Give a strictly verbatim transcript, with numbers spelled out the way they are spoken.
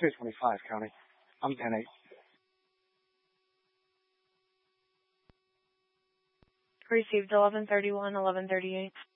two twenty-five, County. I'm ten eight. Received eleven thirty-one, eleven thirty-eight.